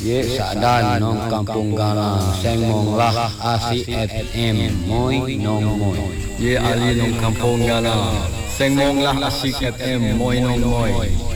Ye Sadan nong Kampung Galang Sengmong lah Asik FM Moy nong moy. Ye Ali nong Kampung Galang Sengmong lah Asik FM Moy nong moy.